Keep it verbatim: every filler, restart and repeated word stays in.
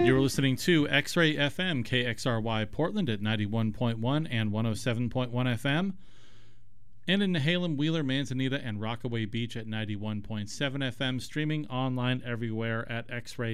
You're listening to X-Ray F M, K X R Y Portland at ninety-one point one and one oh seven point one F M. And in Nehalem, Wheeler, Manzanita, and Rockaway Beach at ninety-one point seven F M. Streaming online everywhere at X Ray